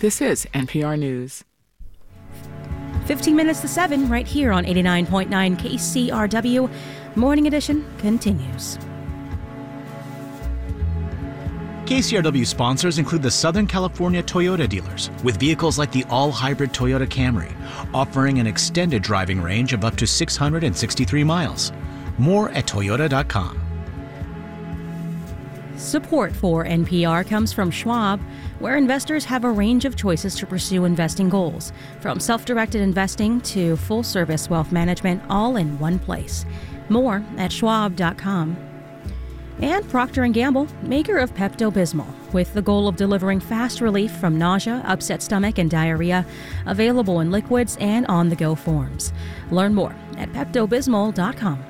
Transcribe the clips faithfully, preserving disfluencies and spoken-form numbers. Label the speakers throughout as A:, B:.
A: This is N P R News.
B: fifteen minutes to seven, right here on eighty-nine point nine K C R W. Morning Edition continues.
C: K C R W sponsors include the Southern California Toyota dealers, with vehicles like the all-hybrid Toyota Camry, offering an extended driving range of up to six hundred sixty-three miles. More at toyota dot com.
B: Support for N P R comes from Schwab, where investors have a range of choices to pursue investing goals, from self-directed investing to full-service wealth management, all in one place. More at schwab dot com. And Procter and Gamble, maker of Pepto-Bismol, with the goal of delivering fast relief from nausea, upset stomach, and diarrhea, available in liquids and on-the-go forms. Learn more at pepto bismol dot com.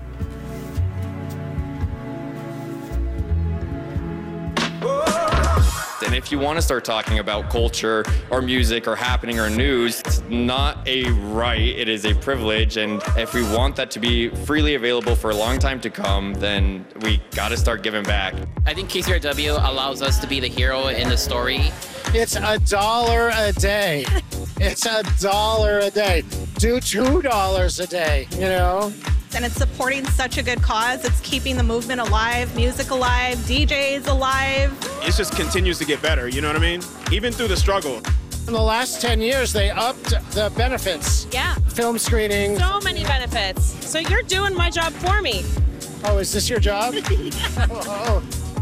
D: And if you want to start talking about culture or music or happening or news, it's not a right, it is a privilege. And if we want that to be freely available for a long time to come, then we got to start giving back.
E: I think K C R W allows us to be the hero in the story.
F: It's a dollar a day. It's a dollar a day. Do two dollars a day, you know?
G: And it's supporting such a good cause. It's keeping the movement alive, music alive, D Js alive.
H: It just continues to get better, you know what I mean? Even through the struggle.
F: In the last ten years, they upped the benefits.
I: Yeah.
F: Film screening.
I: So many benefits. So you're doing my job for me.
F: Oh, is this your job? oh, oh.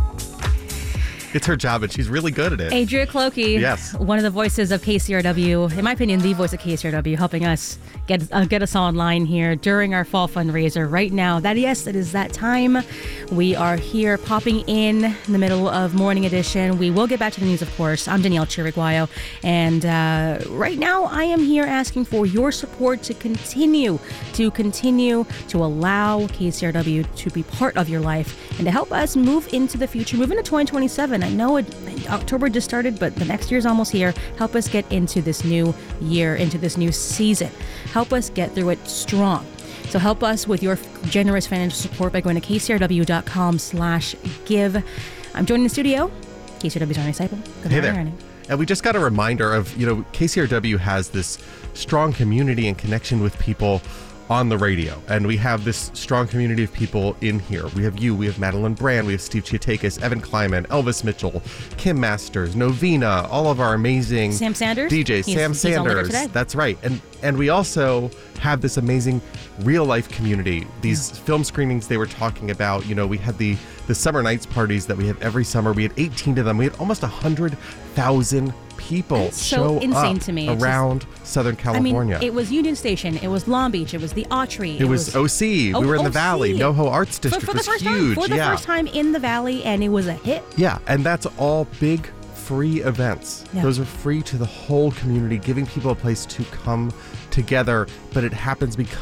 J: It's her job, and she's really good at it.
B: Adria Clokey,
J: yes,
B: one of the voices of K C R W, in my opinion, the voice of K C R W, helping us get uh, get us online here during our fall fundraiser right now. That yes, it is that time. We are here popping in in the middle of Morning Edition. We will get back to the news, of course. I'm Danielle Chiriguayo, and uh, right now I am here asking for your support to continue to continue to allow K C R W to be part of your life and to help us move into the future, move into twenty twenty-seven. I know it, October just started, but the next year's almost here. Help us get into this new year, into this new season. Help us get through it strong. So help us with your generous financial support by going to k c r w dot com slash give. I'm joined in the studio. K C R W's Arnie Seipel. Good
J: hey
B: morning,
J: there.
B: Arnie.
J: And we just got a reminder of, you know, K C R W has this strong community and connection with people on the radio. And we have this strong community of people in here. We have you, we have Madeline Brand, we have Steve Chiatakis, Evan Kleiman, Elvis Mitchell, Kim Masters, Novena, all of our amazing
B: Sam Sanders,
J: D Js,
B: he's,
J: Sam
B: he's on later
J: Sanders.
B: today.
J: That's right. And and we also have this amazing real life community. These yeah. film screenings they were talking about, you know, we had the the summer nights parties that we have every summer. We had eighteen of them. We had almost one hundred thousand people
B: That's so
J: show
B: insane
J: up
B: to me. It's
J: around
B: just,
J: Southern California.
B: I mean, it was Union Station, it was Long Beach, it was the Autry.
J: It, it was, was O C.
B: Oh,
J: we were in the
B: O C.
J: Valley. NoHo Arts District
B: for, for
J: was
B: the first
J: huge.
B: Time, for the
J: yeah.
B: first time in the Valley, and it was a hit.
J: Yeah, and that's all big free events.
B: Yeah.
J: Those are free to the whole community, giving people a place to come together, but it happens because